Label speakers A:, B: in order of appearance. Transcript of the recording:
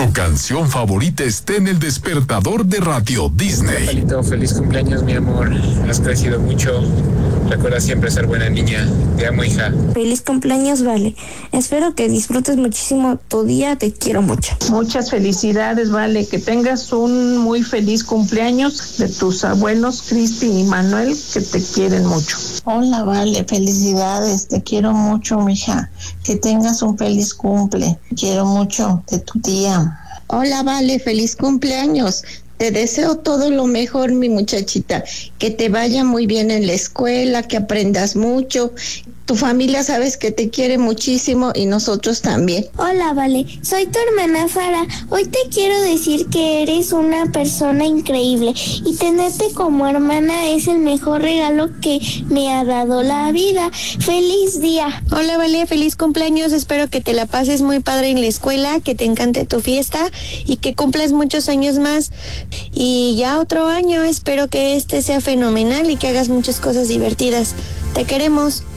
A: tu canción favorita esté en el despertador de Radio Disney.
B: Palito, feliz cumpleaños, mi amor. Has crecido mucho. Recuerda siempre ser buena niña. Te amo, hija.
C: Feliz cumpleaños, Vale. Espero que disfrutes muchísimo tu día. Te quiero mucho.
D: Muchas felicidades, Vale. Que tengas un muy feliz cumpleaños de tus abuelos, Cristi y Manuel, que te quieren mucho.
E: Hola, Vale. Felicidades. Te quiero mucho, mija. Que tengas un feliz cumple. Quiero mucho de tu tía.
F: Hola, Vale. Feliz cumpleaños. Te deseo todo lo mejor, mi muchachita, que te vaya muy bien en la escuela, que aprendas mucho. Tu familia sabes que te quiere muchísimo y nosotros también.
C: Hola, Vale. Soy tu hermana Sara. Hoy te quiero decir que eres una persona increíble y tenerte como hermana es el mejor regalo que me ha dado la vida. ¡Feliz día!
G: Hola, Vale. Feliz cumpleaños. Espero que te la pases muy padre en la escuela, que te encante tu fiesta y que cumplas muchos años más. Y ya otro año. Espero que este sea fenomenal y que hagas muchas cosas divertidas. Te queremos.